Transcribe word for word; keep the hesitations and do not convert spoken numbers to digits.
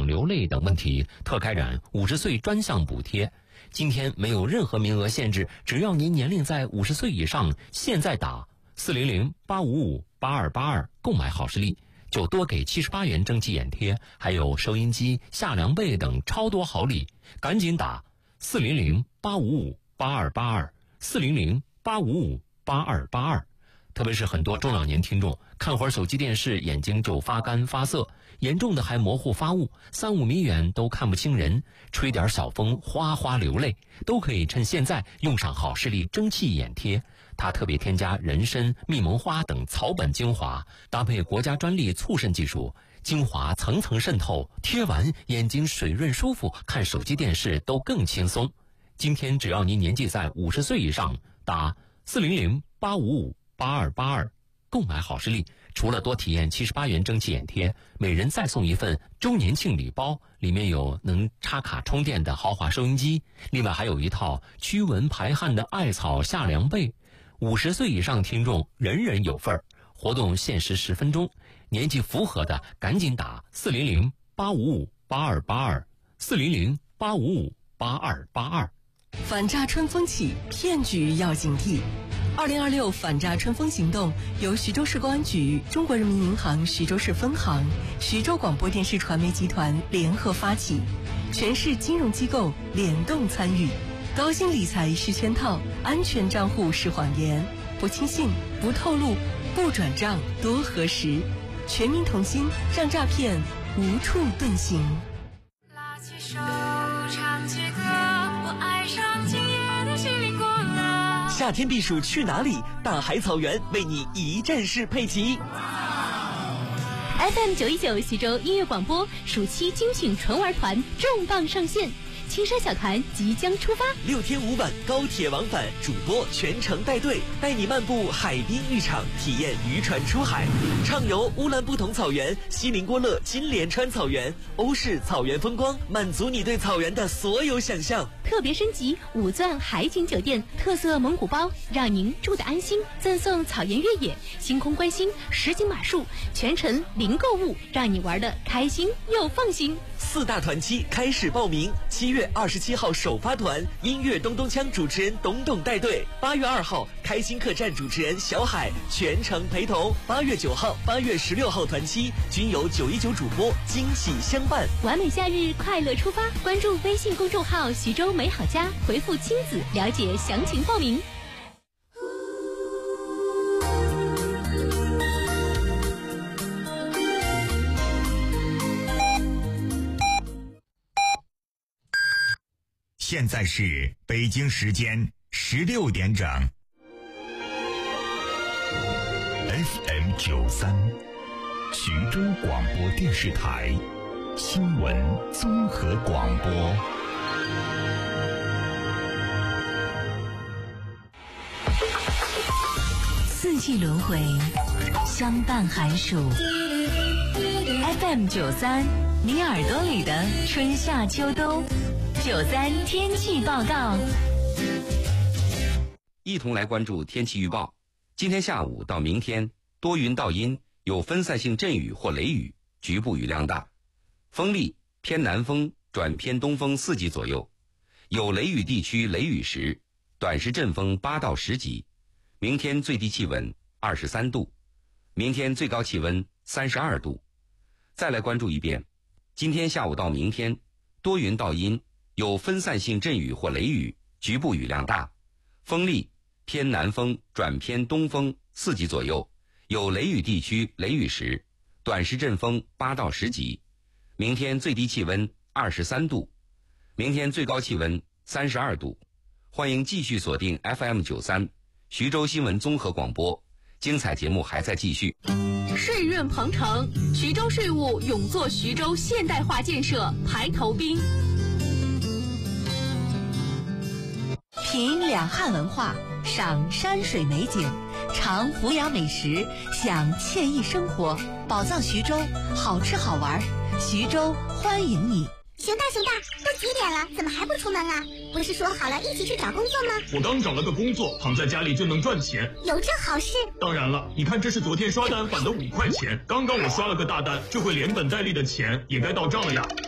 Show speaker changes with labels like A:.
A: 流泪等问题，特开展五十岁专项补贴。今天没有任何名额限制，只要您年龄在五十岁以上，现在打四零零八五五八二八二购买好视力，就多给七十八元蒸汽眼贴，还有收音机、夏凉被等超多好礼，赶紧打四零零八五五八二八二四零零八五五八二八二。特别是很多中老年听众，看会儿手机电视眼睛就发干发涩，严重的还模糊发雾，三五米远都看不清人，吹点小风哗哗流泪，都可以趁现在用上好视力蒸汽眼贴。它特别添加人参、蜜蒙花等草本精华，搭配国家专利促渗技术，精华层层渗透，贴完眼睛水润舒服，看手机电视都更轻松。今天只要您年纪在五十岁以上，打四零零八五五八二八二购买好视力，除了多体验七十八元蒸汽眼贴，每人再送一份周年庆礼包，里面有能插卡充电的豪华收音机，另外还有一套驱蚊排汗的艾草夏凉被。五十岁以上听众人人有份儿，活动限时十分钟，年纪符合的赶紧打四零零八五五八二八二四零零八五五八二八二。
B: 反诈春风起，骗局要警惕。二零二六反诈春风行动由徐州市公安局、中国人民银行徐州市分行、徐州广播电视传媒集团联合发起，全市金融机构联动参与。高薪理财是圈套，安全账户是谎言，不轻信，不透露，不转账，多核实。全民同心，让诈骗无处遁形。
C: 拉起手，唱起歌，我爱上今夜的西林国了。
D: 夏天避暑去哪里？大海草原为你一站式配齐。
E: F M 九一九徐州音乐广播暑期精品纯玩团重磅上线，青山小团即将出发，
D: 六天五晚高铁往返，主播全程带队，带你漫步海滨浴场，体验渔船出海，畅游乌兰布统草原、锡林郭勒金莲川草原、欧式草原风光，满足你对草原的所有想象。
E: 特别升级五钻海景酒店，特色蒙古包，让您住得安心，赠送草原越野、星空观星、实景马术，全程零购物，让你玩得开心又放心。
D: 四大团期开始报名，七月二十七号首发团，音乐咚咚锵主持人董董带队；八月二号开心客栈主持人小海全程陪同；八月九号、八月十六号团期均由九一九主播惊喜相伴。
E: 完美夏日，快乐出发！关注微信公众号徐州美好家，回复亲子了解详情报名。
F: 现在是北京时间十六点整。F M 九三，徐州广播电视台新闻综合广播。
G: 四季轮回，相伴寒暑。F M 九三，你耳朵里的春夏秋冬。九三天气报告，
H: 一同来关注天气预报。今天下午到明天，多云到阴，有分散性阵雨或雷雨，局部雨量大，风力偏南风转偏东风四级左右，有雷雨地区雷雨时，短时阵风八到十级。明天最低气温二十三度，明天最高气温三十二度。再来关注一遍，今天下午到明天，多云到阴，有分散性阵雨或雷雨，局部雨量大，风力偏南风转偏东风四级左右，有雷雨地区雷雨时，短时阵风八到十级。明天最低气温二十三度，明天最高气温三十二度。欢迎继续锁定 F M 九三徐州新闻综合广播，精彩节目还在继续。
E: 税运鹏程，徐州税务永做徐州现代化建设排头兵。
G: 品两汉文化，赏山水美景，尝府雅美食，享惬意生活，宝藏徐州，好吃好玩，徐州欢迎你。
I: 熊大熊大，都几点了，怎么还不出门啊？不是说好了一起去找工作吗？
J: 我刚找了个工作，躺在家里就能赚钱，
I: 有这好事？
J: 当然了，你看这是昨天刷单返的五块钱，刚刚我刷了个大单，这回连本带利的钱也该到账了呀。